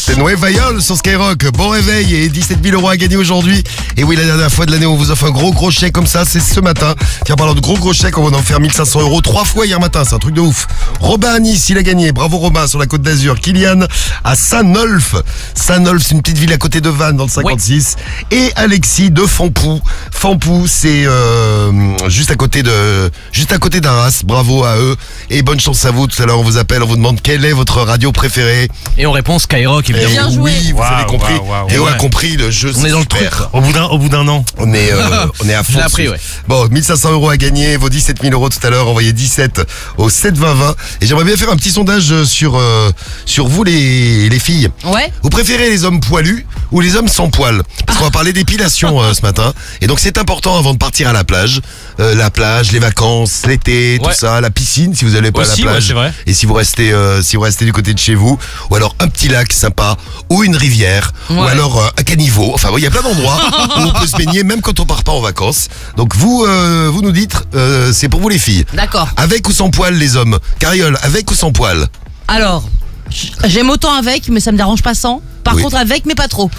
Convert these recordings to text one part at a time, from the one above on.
C'est Noé Vaillol sur Skyrock. Bon réveil et 17 000 € à gagner aujourd'hui. Et oui, la dernière fois de l'année, on vous offre un gros chèque comme ça, c'est ce matin. Tiens, parlant de gros chèques, on va en faire 1500 € 3 fois hier matin, c'est un truc de ouf. Robin à Nice, il a gagné. Bravo Robin sur la Côte d'Azur. Kylian à Saint-Nolf. Saint-Nolf, c'est une petite ville à côté de Vannes dans le 56. Oui. Et Alexis de Fompou. Fompou, c'est juste à côté d'Arras. Bravo à eux. Et bonne chance à vous. Tout à l'heure, on vous appelle, on vous demande quelle est votre radio préférée. Et on répond Skyrock, évidemment. Bien joué. Oui, vous avez compris. Et on a compris le jeu. On est dans le truc. Au bout d'un an. On est à fond. Appris, ouais. Bon, 1500 € à gagner, vos 17 000 € tout à l'heure, envoyez 17 au 72020. Et j'aimerais bien faire un petit sondage sur vous les filles. Ouais. Vous préférez les hommes poilus ou les hommes sans poils? Parce qu'on va parler d'épilation ce matin. Et donc c'est important avant de partir à la plage. Les vacances, l'été, tout ça, la piscine si vous n'allez pas aussi, à la plage. Ouais, c'est vrai. Et si vous restez du côté de chez vous, ou alors un petit lac sympa, ou une rivière, ou alors un caniveau. Enfin, il y a plein d'endroits où on peut se baigner même quand on part pas en vacances. Donc vous nous dites, c'est pour vous les filles. D'accord. Avec ou sans poils les hommes? Cariole, avec ou sans poils? Alors, j'aime autant avec, mais ça me dérange pas sans. Par Oui. contre avec, mais pas trop.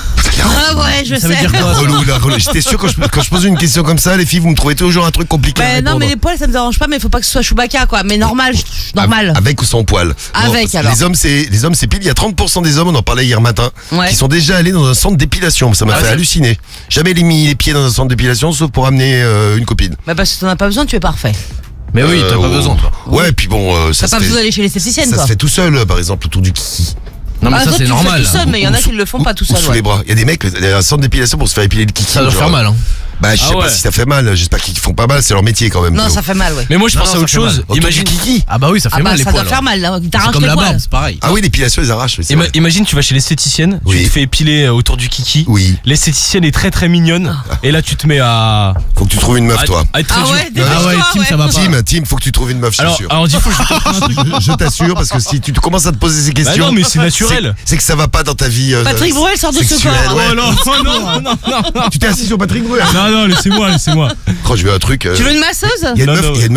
Ah ouais, je Ça sais. veut dire quoi? Relou. J'étais sûr quand je pose une question comme ça, les filles, vous me trouvez toujours un truc compliqué à Non, répondre. mais les poils ça me dérange pas, mais faut pas que ce soit Chewbacca quoi. Mais normal, normal. Avec ou sans poils? Avec, alors. Les hommes c'est pile. Il y a 30% des hommes, on en parlait hier matin, Ouais. qui sont déjà allés dans un centre d'épilation. Ça m'a fait halluciner. Jamais mis les pieds dans un centre d'épilation, sauf pour amener une copine. Bah parce que t'en as pas besoin, tu es parfait. Mais oui, t'as pas besoin, toi. Ouais, puis bon, ça T'as se pas fait. besoin d'aller chez l'esthéticienne Ça toi. se fait tout seul, par exemple, autour du kiki. Non, mais ça, toi, c'est tu le fais normal. tout seul, mais il y en a qui le font pas tout Ou seul. sous Ouais. les bras. Il y a des mecs, il y a un centre d'épilation pour se faire épiler le kiki. Ça doit genre. faire mal, hein. Bah, je sais pas si ça fait mal. J'espère qu'ils font pas mal. C'est leur métier quand même. Non, ça fait mal, ouais. Mais moi, je pense à autre ça fait chose. mal. Autour Imagine du kiki. Ah bah oui, ça fait Ah bah mal les ça poils. doit faire mal, là. C'est T'arraches comme les la poils. barbe, c'est pareil. Ah oui, l'épilation, ils arrachent. Oui, c'est vrai. Imagine, tu vas chez l'esthéticienne, Oui. tu te fais épiler autour du kiki. Oui. L'esthéticienne est très très mignonne. Et là, tu te mets à. Faut que tu trouves une meuf, toi. à être très Ah dur. ouais, dépêche-toi, Ah ouais, Tim, ça va pas. Tim, faut que tu trouves une meuf, je suis Alors, sûr. dis, faut que je te comprenne un truc. Je t'assure, parce que si tu commences à te poser ces Bah questions. non, mais c'est naturel. C'est que ça va pas dans ta vie. Patrick Bruel sort de ce sexuelle, corps. ouais. Oh non. Tu t'es assis sur Patrick Bruel. Non, laissez-moi. Oh, je veux un truc. Tu veux une masseuse? Il y a une Non, meuf, non, il y a une